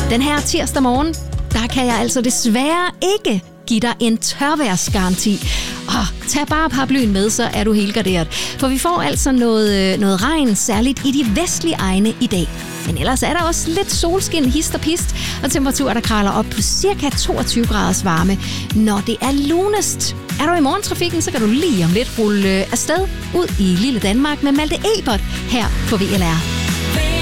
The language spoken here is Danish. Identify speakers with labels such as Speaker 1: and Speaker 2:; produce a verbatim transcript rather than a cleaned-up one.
Speaker 1: Den her tirsdag morgen, der kan jeg altså desværre ikke give dig en tørværsgaranti. Oh, tag bare paraplyen med, så er du helt garderet. For vi får altså noget, noget regn, særligt i de vestlige egne i dag. Men ellers er der også lidt solskin, hist og pist, og temperaturer, der kravler op på cirka toogtyve graders varme, når det er lunest. Er du i morgentrafikken, så kan du lige om lidt rulle afsted ud i lille Danmark med Malte Ebert her på V L R.